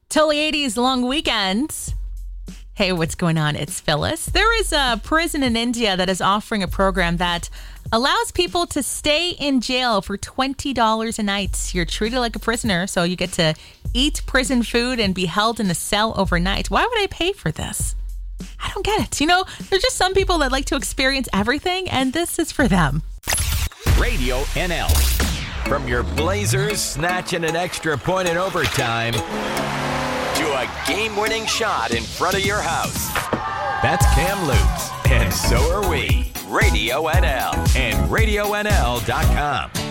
Till the 80s long weekends. Hey, what's going on? It's Phyllis. There is a prison in India that is offering a program that allows people to stay in jail for $20 a night. You're treated like a prisoner, so you get to eat prison food and be held in a cell overnight. Why would I pay for this? I don't get it. You know, there's just some people that like to experience everything, and this is for them. Radio NL. From your Blazers snatching an extra point in overtime to a game-winning shot in front of your house. That's Cam Lutz, and so are we. Radio NL and RadioNL.com.